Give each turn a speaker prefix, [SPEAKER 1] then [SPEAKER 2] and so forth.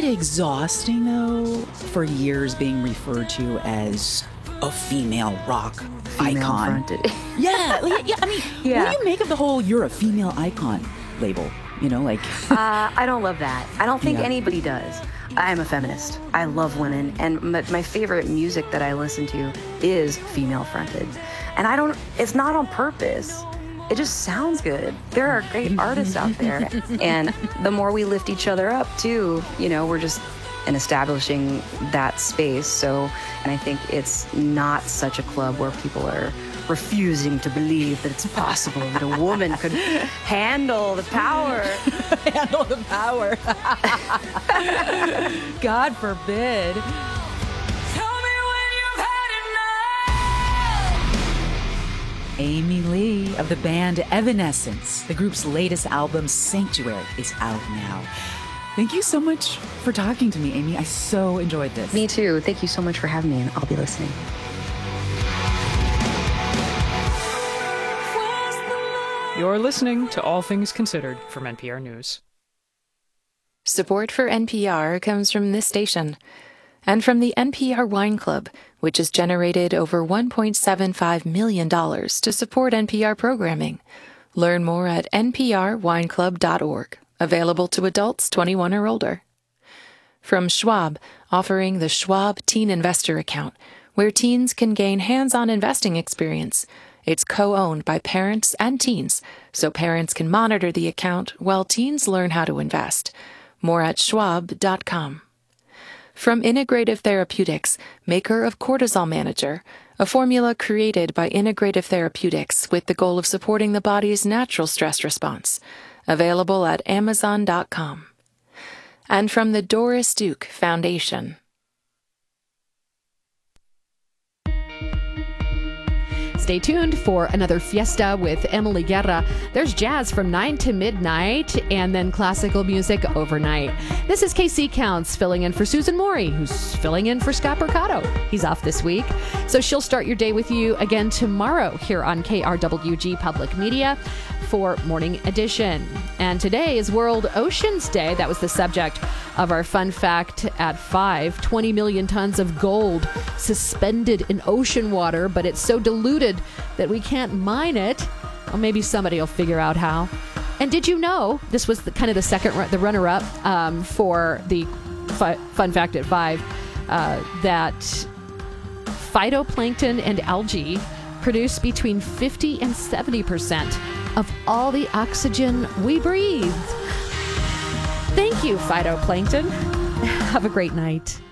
[SPEAKER 1] exhausting, though, for years being referred to as a female rock icon.
[SPEAKER 2] Fronted.
[SPEAKER 1] Yeah. What do you make of the whole "you're a female icon" label?
[SPEAKER 2] I don't love that. I don't think anybody does. I'm a feminist. I love women, and my favorite music that I listen to is female fronted. And it's not on purpose. It just sounds good. There are great artists out there. And the more we lift each other up too, we're just establishing that space. And I think it's not such a club where people are refusing to believe that it's possible that a woman could handle the power.
[SPEAKER 1] Handle the power. God forbid. Amy Lee of the band Evanescence. The group's latest album, Sanctuary, is out now. Thank you so much for talking to me, Amy. I so enjoyed this.
[SPEAKER 2] Me too. Thank you so much for having me, and I'll be listening.
[SPEAKER 3] You're listening to All Things Considered from NPR News.
[SPEAKER 4] Support for NPR comes from this station and from the NPR Wine Club, which has generated over $1.75 million to support NPR programming. Learn more at nprwineclub.org. Available to adults 21 or older. From Schwab, offering the Schwab Teen Investor Account, where teens can gain hands-on investing experience. It's co-owned by parents and teens, so parents can monitor the account while teens learn how to invest. More at schwab.com. From Integrative Therapeutics, maker of Cortisol Manager, a formula created by Integrative Therapeutics with the goal of supporting the body's natural stress response. Available at amazon.com. And from the Doris Duke Foundation.
[SPEAKER 5] Stay tuned for another fiesta with Emily Guerra. There's jazz from 9 to midnight and then classical music overnight. This is KC Counts filling in for Susan Morey, who's filling in for Scott Mercado. He's off this week. So she'll start your day with you again tomorrow here on KRWG Public Media for Morning Edition. And today is World Oceans Day. That was the subject of our fun fact at 5. 20 million tons of gold suspended in ocean water, but it's so diluted that we can't mine it. Well, maybe somebody will figure out how. And did you know, this was the runner-up for the fun fact at 5, that phytoplankton and algae produce between 50 and 70% of all the oxygen we breathe. Thank you, phytoplankton. Have a great night.